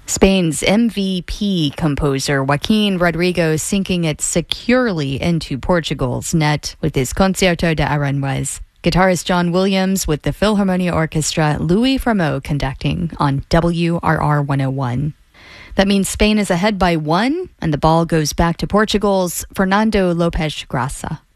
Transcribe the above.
Spain's MVP composer Joaquin Rodrigo sinking it securely into Portugal's net with his Concierto de Aranjuez. Guitarist John Williams with the Philharmonia Orchestra, Louis Rameau conducting on WRR 101. That means Spain is ahead by 1, and the ball goes back to Portugal's Fernando Lopes Graça.